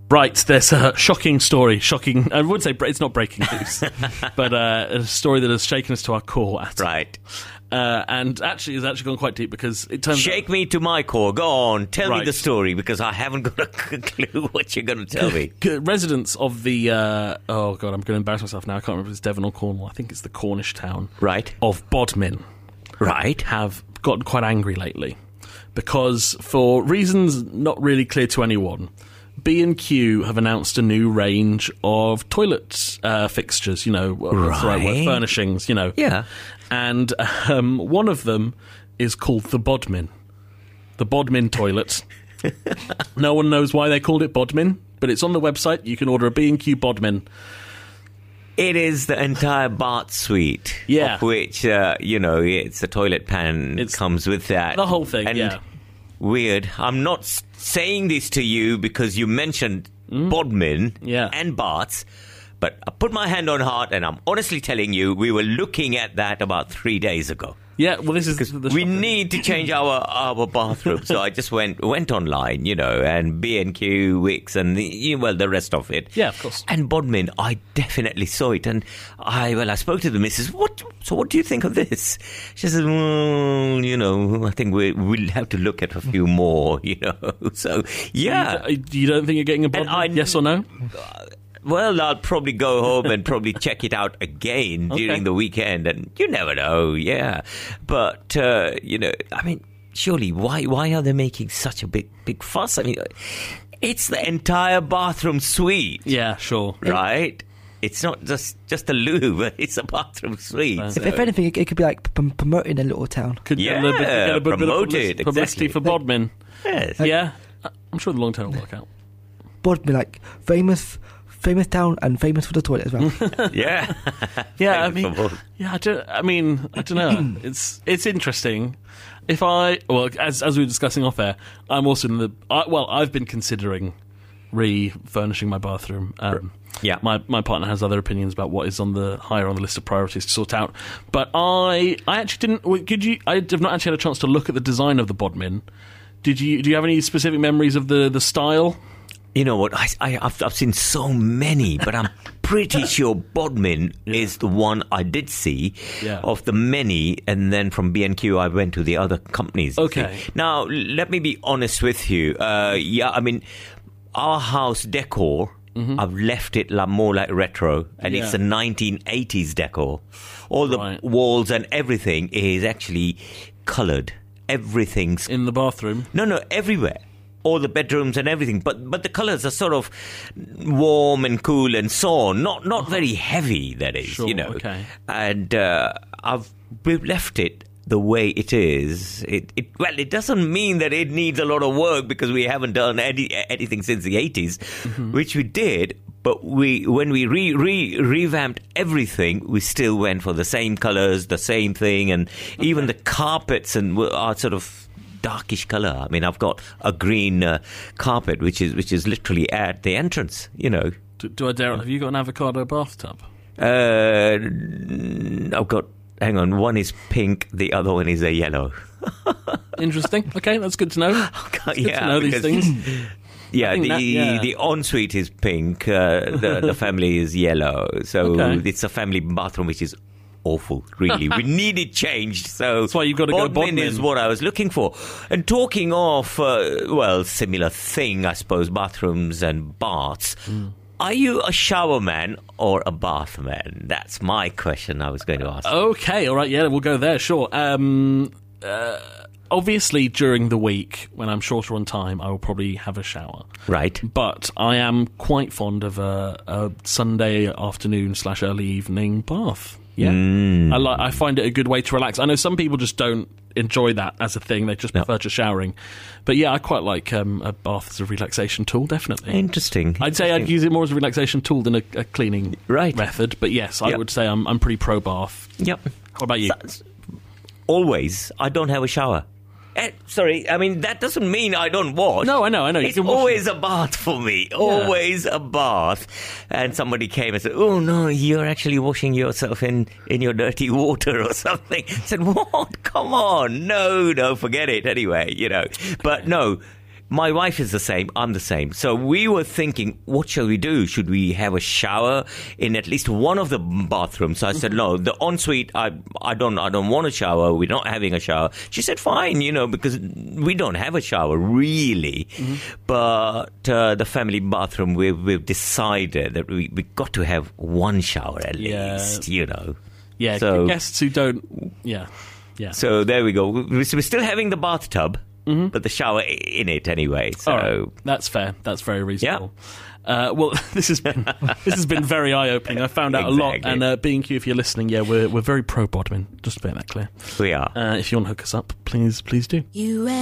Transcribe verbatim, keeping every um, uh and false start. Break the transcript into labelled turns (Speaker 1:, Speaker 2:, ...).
Speaker 1: Right, there's a shocking story. Shocking. I would say it's not breaking news, but uh, a story that has shaken us to our core. At
Speaker 2: right.
Speaker 1: Uh, and actually, it's actually gone quite deep because it turns
Speaker 2: Shake
Speaker 1: out,
Speaker 2: me to my core. Go on. Tell
Speaker 1: right.
Speaker 2: me the story because I haven't got a clue what you're going to tell me.
Speaker 1: Residents of the... Uh, oh, God, I'm going to embarrass myself now. I can't remember if it's Devon or Cornwall. I think it's the Cornish town.
Speaker 2: Right.
Speaker 1: Of Bodmin.
Speaker 2: Right.
Speaker 1: Have gotten quite angry lately because for reasons not really clear to anyone... B and Q have announced a new range of toilet uh, fixtures, you know, what's the right word, furnishings, you know.
Speaker 2: Yeah.
Speaker 1: And um, one of them is called the Bodmin. The Bodmin toilet. No one knows why they called it Bodmin, but it's on the website. You can order a B and Q Bodmin.
Speaker 2: It is the entire bath suite,
Speaker 1: yeah.
Speaker 2: of which, uh, you know, it's a toilet pan. It comes with that.
Speaker 1: The whole thing,
Speaker 2: and
Speaker 1: yeah.
Speaker 2: Weird. I'm not saying this to you because you mentioned mm. Bodmin
Speaker 1: yeah.
Speaker 2: and baths, but I put my hand on heart and I'm honestly telling you, we were looking at that about three days ago.
Speaker 1: Yeah, well, this is the
Speaker 2: we need to change our our bathroom. So I just went went online, you know, and B and Q, Wix, and the, well, the rest of it.
Speaker 1: Yeah, of course.
Speaker 2: And Bodmin, I definitely saw it, and I well, I spoke to the missus. What? So what do you think of this? She says, well, you know, I think we we'll have to look at a few more, you know. So yeah,
Speaker 1: you, you don't think you're getting a Bodmin? I, yes or no?
Speaker 2: Uh, Well, I'll probably go home and probably check it out again
Speaker 1: okay.
Speaker 2: during the weekend, and you never know, yeah. But, uh, you know, I mean, surely, why why are they making such a big, big fuss? I mean, it's the entire bathroom suite.
Speaker 1: Yeah, sure.
Speaker 2: Right? It's not just, just a loo, it's a bathroom suite.
Speaker 3: If,
Speaker 2: so.
Speaker 3: if anything, it, it could be like p- promoting a little town.
Speaker 2: Could yeah,
Speaker 1: get a little bit, get a bit
Speaker 2: promote
Speaker 1: of
Speaker 2: it,
Speaker 1: publicity
Speaker 2: exactly.
Speaker 1: for Bodmin.
Speaker 2: Yes.
Speaker 1: Yeah, I'm sure the long term will work out.
Speaker 3: Bodmin, like, famous... Famous town and famous for the toilet as well.
Speaker 2: yeah,
Speaker 1: yeah. I mean, yeah. I don't. I mean, I don't know. it's it's interesting. If I well, as as we were discussing off air, I'm also in the. I, well, I've been considering refurnishing my bathroom. Um,
Speaker 2: yeah,
Speaker 1: my my partner has other opinions about what is on the higher on the list of priorities to sort out. But I I actually didn't. Could you? I have not actually had a chance to look at the design of the Bodmin. Did you? Do you have any specific memories of the the style?
Speaker 2: You know what, I, I, I've, I've seen so many, but I'm pretty sure Bodmin yeah. is the one I did see
Speaker 1: yeah.
Speaker 2: of the many, and then from B and Q I went to the other companies.
Speaker 1: Okay.
Speaker 2: Now, let me be honest with you. Uh, yeah, I mean, our house decor, mm-hmm. I've left it like, more like retro, and
Speaker 1: yeah.
Speaker 2: it's a nineteen eighties decor. All the
Speaker 1: right.
Speaker 2: walls and everything is actually coloured. Everything's...
Speaker 1: In the bathroom?
Speaker 2: No, no, everywhere. All the bedrooms and everything, but but the colours are sort of warm and cool and so on. Not not
Speaker 1: uh-huh.
Speaker 2: very heavy, that is,
Speaker 1: sure,
Speaker 2: you know.
Speaker 1: Okay.
Speaker 2: And uh, I've we've left it the way it is. It, it well, it doesn't mean that it needs a lot of work because we haven't done any anything since the eighties, mm-hmm. which we did. But we when we re, re revamped everything, we still went for the same colours, the same thing, and okay. even the carpets and are sort of darkish colour. I mean, I've got a green uh, carpet, which is which is literally at the entrance. You know.
Speaker 1: Do, do I dare? Have you got an avocado bathtub?
Speaker 2: Uh, I've got. Hang on. One is pink. The other one is a yellow.
Speaker 1: Interesting. Okay, that's good to know.
Speaker 2: Okay,
Speaker 1: it's good
Speaker 2: yeah,
Speaker 1: to know these things.
Speaker 2: Yeah, the
Speaker 1: that, yeah.
Speaker 2: the ensuite is pink. Uh, the the family is yellow. So
Speaker 1: okay.
Speaker 2: it's a family bathroom, which is awful, really. We need it changed. So
Speaker 1: that's why you've got to go
Speaker 2: Bodmin is what I was looking for. And talking of, uh, well, similar thing, I suppose, bathrooms and baths. Mm. Are you a shower man or a bath man? That's my question I was going to ask.
Speaker 1: Okay, all right, yeah, we'll go there, sure. Um, uh, obviously, during the week, when I'm shorter on time, I will probably have a shower.
Speaker 2: Right.
Speaker 1: But I am quite fond of a, a Sunday afternoon slash early evening bath. Yeah,
Speaker 2: mm.
Speaker 1: I like. I find it a good way to relax. I know some people just don't enjoy that as a thing; they just
Speaker 2: no.
Speaker 1: prefer to showering. But yeah, I quite like um, a bath as a relaxation tool. Definitely
Speaker 2: interesting.
Speaker 1: I'd say I'd use it more as a relaxation tool than a, a cleaning
Speaker 2: right.
Speaker 1: method. But yes, I
Speaker 2: yep.
Speaker 1: would say I'm I'm pretty pro bath.
Speaker 2: Yep.
Speaker 1: What about you?
Speaker 2: So, always, I don't have a shower. Eh, sorry, I mean, that doesn't mean I don't wash.
Speaker 1: No, I know, I know.
Speaker 2: It's always a bath for me. Yeah. Always a bath. And somebody came and said, oh, no, you're actually washing yourself in, in your dirty water or something. I said, what? Come on. No, no, forget it anyway, you know. But no, my wife is the same. I'm the same. So we were thinking, what shall we do? Should we have a shower in at least one of the bathrooms? So I said, no, the ensuite, I, I don't, I don't want a shower. We're not having a shower. She said, fine, you know, because we don't have a shower really. Mm-hmm. But uh, the family bathroom, we've, we've decided that we we got to have one shower at
Speaker 1: Yeah.
Speaker 2: least, you know.
Speaker 1: Yeah,
Speaker 2: So-
Speaker 1: guests who don't. Yeah, yeah.
Speaker 2: So there we go. We're still having the bathtub, mm-hmm. but the shower in it anyway. So.
Speaker 1: All right. That's fair. That's very reasonable. Uh, well, this has been this has been very eye opening. I found out
Speaker 2: Exactly.
Speaker 1: a lot. And uh, B and Q, if you're listening, yeah, we're we're very pro Bodmin. Just to make that clear.
Speaker 2: We are.
Speaker 1: Uh, if you want to hook us up, please please do.
Speaker 4: You